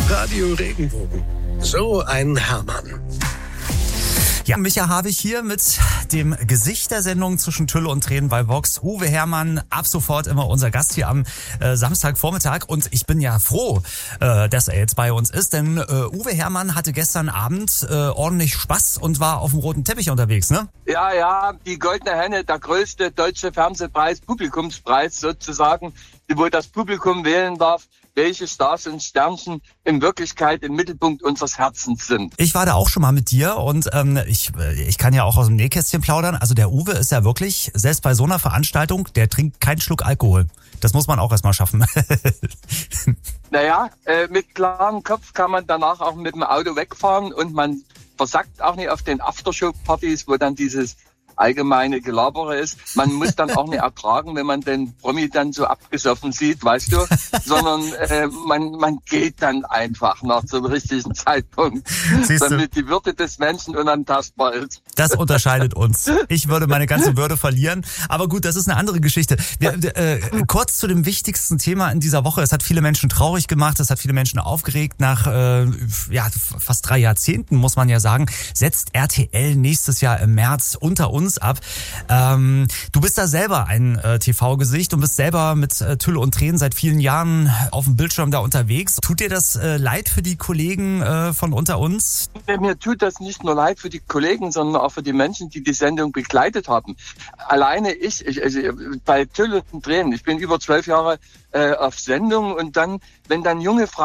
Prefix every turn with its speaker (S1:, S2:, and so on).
S1: Radio Regenbogen. So ein Hermann.
S2: Ja, Micha Habich hier mit dem Gesicht der Sendung zwischen Tülle und Tränen bei Vox. Uwe Hermann, ab sofort immer unser Gast hier am Samstagvormittag. Und ich bin ja froh, dass er jetzt bei uns ist, denn Uwe Hermann hatte gestern Abend ordentlich Spaß und war auf dem roten Teppich unterwegs, ne?
S3: Ja, die Goldene Henne, der größte deutsche Fernsehpreis, Publikumspreis sozusagen, wo das Publikum wählen darf, welche Stars und Sternchen in Wirklichkeit im Mittelpunkt unseres Herzens sind.
S2: Ich war da auch schon mal mit dir und ich kann ja auch aus dem Nähkästchen plaudern. Also der Uwe ist ja wirklich, selbst bei so einer Veranstaltung, der trinkt keinen Schluck Alkohol. Das muss man auch erstmal schaffen.
S3: Naja, mit klarem Kopf kann man danach auch mit dem Auto wegfahren und man versackt auch nicht auf den Aftershow-Partys, wo dann dieses allgemeine Gelabere ist. Man muss dann auch nicht ertragen, wenn man den Promi dann so abgesoffen sieht, weißt du, sondern man geht dann einfach nach so einem richtigen Zeitpunkt, damit die Würde des Menschen unantastbar ist.
S2: Das unterscheidet uns. Ich würde meine ganze Würde verlieren. Aber gut, das ist eine andere Geschichte. Kurz zu dem wichtigsten Thema in dieser Woche. Es hat viele Menschen traurig gemacht, es hat viele Menschen aufgeregt. Nach fast 3 Jahrzehnten, muss man ja sagen, setzt RTL nächstes Jahr im März Unter uns ab. Du bist da selber ein TV-Gesicht und bist selber mit Tülle und Tränen seit vielen Jahren auf dem Bildschirm da unterwegs. Tut dir das leid für die Kollegen von Unter uns?
S3: Mir tut das nicht nur leid für die Kollegen, sondern auch für die Menschen, die die Sendung begleitet haben. Alleine ich bei Tülle und Tränen, ich bin über 12 Jahre auf Sendung und dann, wenn dann junge Frauen